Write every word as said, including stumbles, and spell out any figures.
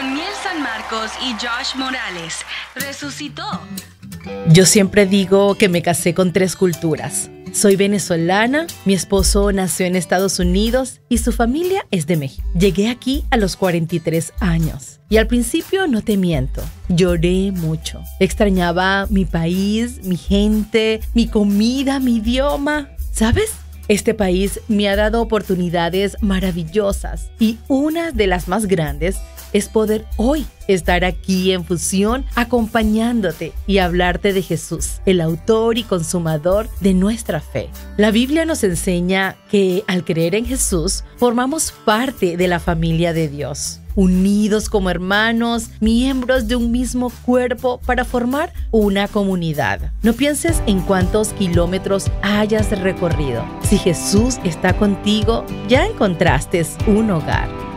con Miel San Marcos y Josh Morales. Resucitó. Yo siempre digo que me casé con tres culturas. Soy venezolana, mi esposo nació en Estados Unidos y su familia es de México. Llegué aquí a los cuarenta y tres años y al principio, no te miento, lloré mucho. Extrañaba mi país, mi gente, mi comida, mi idioma. ¿Sabes? Este país me ha dado oportunidades maravillosas y una de las más grandes es poder hoy estar aquí en Fusión acompañándote y hablarte de Jesús, el autor y consumador de nuestra fe. La Biblia nos enseña que al creer en Jesús formamos parte de la familia de Dios, unidos como hermanos, miembros de un mismo cuerpo para formar una comunidad. No pienses en cuántos kilómetros hayas recorrido. Si Jesús está contigo, ya encontraste un hogar.